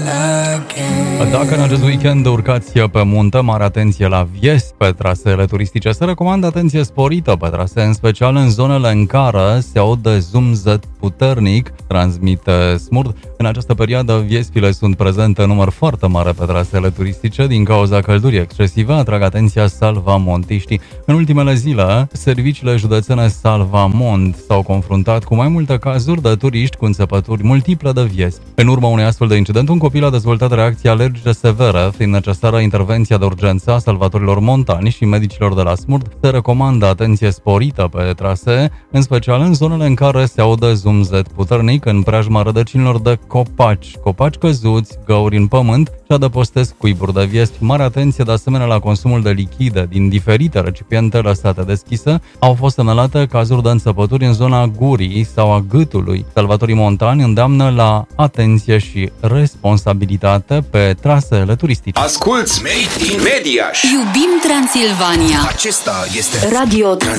Dacă în acest weekend urcați pe munte, mare atenție la viesi pe traseele turistice. Se recomandă atenție sporită pe trasee, în special în zonele în care se aude zumzet puternic, transmite Smurd. În această perioadă, viespile sunt prezente în număr foarte mare pe traseele turistice. Din cauza căldurii excesive, atrag atenția salvamontiștii. În ultimele zile, serviciile județene Salvamont s-au confruntat cu mai multe cazuri de turiști cu înțepături multiple de viespi. În urma unui astfel de incident, un copil a dezvoltat reacții alergice severe, fiind necesară intervenția de urgență a salvatorilor montani și medicilor de la Smurd. Se recomandă atenție sporită pe trasee, în special în zonele în care se aude zumzet puternic, în preajma rădăcinilor de copaci căzuți, găuri în pământ și adăpostesc cuiburi de viespi. Mare atenție de asemenea la consumul de lichide din diferite recipiente lăsate deschise. Au fost semnalate cazuri de înțepături în zona gurii sau a gâtului. Salvatorii montani îndeamnă la atenție și responsabilitate pe traseele turistice. Asculți Made in Mediaș! Iubim Transilvania! Acesta este Radio